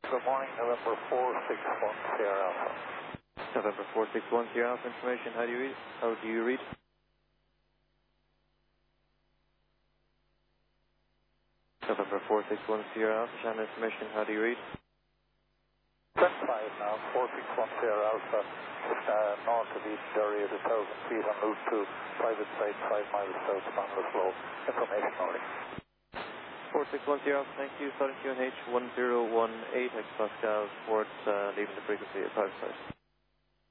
Good morning, November 461 Sierra Alpha. November 461 Sierra Alpha information, how do you read? November 461 Sierra Alpha, channel information, how do you read? 10-5 now, 461 Sierra Alpha, just north of East area at 1,000 feet on route to private site 5 miles south of Manus Flow. Information only. 461 Sierra Alpha, thank you, starting QNH 1018 X Pascal towards leaving the frequency at private site.